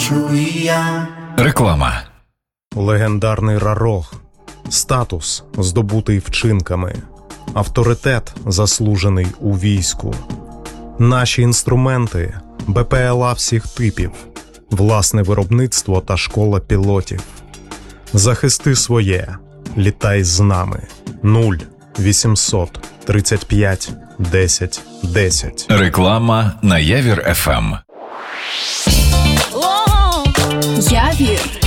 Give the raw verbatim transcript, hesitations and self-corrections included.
бачу і я. Реклама. Легендарний Рарог. Статус, здобутий вчинками. Авторитет, заслужений у війську. Наші інструменти – Б П Л А всіх типів. Власне виробництво та школа пілотів. Захисти своє. Літай з нами. нуль вісімсот тридцять п'ять десять десять. Реклама на Явір еф ем. Явір.